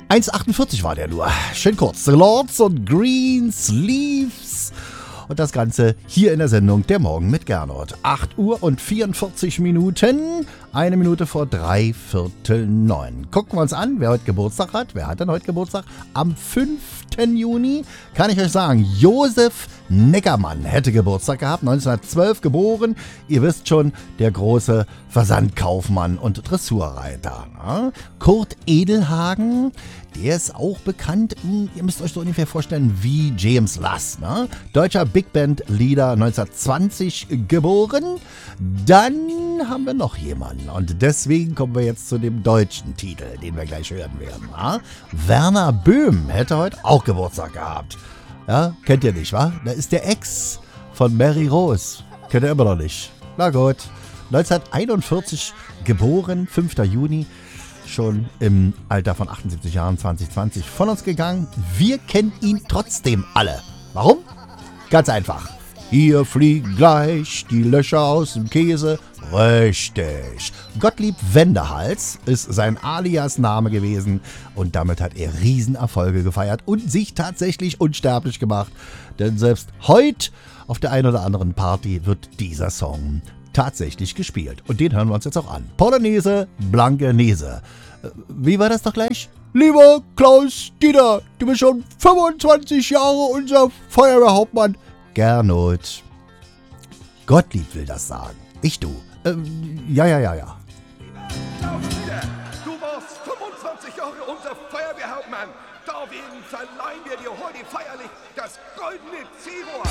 1,48 war der nur. Schön kurz. The Lords und Green Sleeves. Und das Ganze hier in der Sendung Der Morgen mit Gernot. 8 Uhr und 44 Minuten. 1 Minute vor 8:45. Gucken wir uns an, wer heute Geburtstag hat. Wer hat denn heute Geburtstag? Am 5. Juni kann ich euch sagen, Josef Neckermann hätte Geburtstag gehabt. 1912 geboren. Ihr wisst schon, der große Versandkaufmann und Dressurreiter. Ne? Kurt Edelhagen, der ist auch bekannt, ihr müsst euch so ungefähr vorstellen, wie James Last. Ne? Deutscher Big Band Leader, 1920 geboren. Dann haben wir noch jemanden und deswegen kommen wir jetzt zu dem deutschen Titel, den wir gleich hören werden. Ja? Werner Böhm hätte heute auch Geburtstag gehabt. Ja, kennt ihr nicht, wa? Da ist der Ex von Mary Rose. Kennt ihr immer noch nicht. Na gut. 1941 geboren, 5. Juni. Schon im Alter von 78 Jahren, 2020 von uns gegangen. Wir kennen ihn trotzdem alle. Warum? Ganz einfach. Hier fliegen gleich die Löcher aus dem Käse. Richtig. Gottlieb Wendehals ist sein Alias-Name gewesen und damit hat er Riesenerfolge gefeiert und sich tatsächlich unsterblich gemacht. Denn selbst heute auf der einen oder anderen Party wird dieser Song tatsächlich gespielt. Und den hören wir uns jetzt auch an. Polonaise, Blankenese. Wie war das doch gleich? Lieber Klaus Dieter, du bist schon 25 Jahre unser Feuerwehrhauptmann. Gernot. Gottlieb will das sagen. Ich du. Ja. Klaus Dieter, du warst 25 Jahre unser Feuerwehrhauptmann. Deswegen verleihen wir dir heute feierlich das goldene Zero.